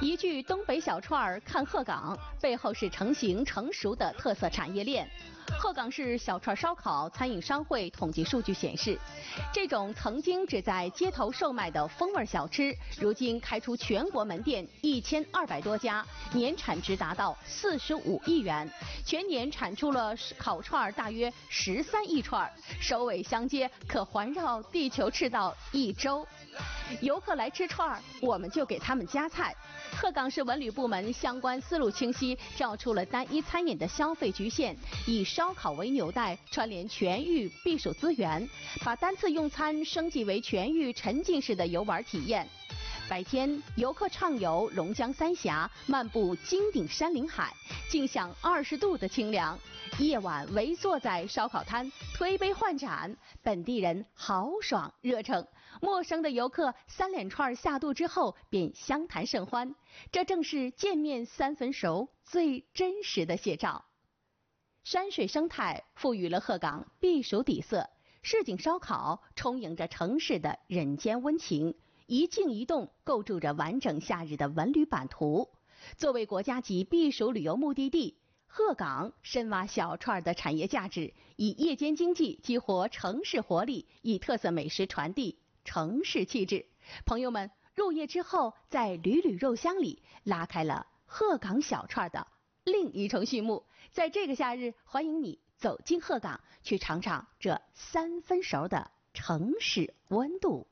一句东北小串儿看鹤岗，背后是成型成熟的特色产业链。鹤岗市小串烧烤餐饮商会统计数据显示，这种曾经只在街头售卖的风味小吃，如今开出全国门店1200多家，年产值达到45亿元，全年产出了烤串大约13亿串，首尾相接，可环绕地球赤道1周。游客来吃串儿，我们就给他们夹菜。鹤岗市文旅部门相关思路清晰，跳出了单一餐饮的消费局限，以烧烤为纽带，串联全域避暑资源，把单次用餐升级为全域沉浸式的游玩体验。白天，游客畅游龙江三峡，漫步金顶山林海，尽享20度的清凉；夜晚围坐在烧烤摊，推杯换盏，本地人豪爽热诚，陌生的游客3连串下肚之后便相谈甚欢，这正是见面3分熟最真实的写照。山水生态赋予了鹤岗避暑底色，市井烧烤充盈着城市的人间温情，一静一动构筑着完整夏日的文旅版图。作为国家级避暑旅游目的地，鹤岗深挖小串的产业价值，以夜间经济激活城市活力，以特色美食传递城市气质。朋友们，入夜之后，在缕缕肉香里拉开了鹤岗小串的另一重序幕。在这个夏日，欢迎你走进鹤岗，去尝尝这3分熟的城市温度。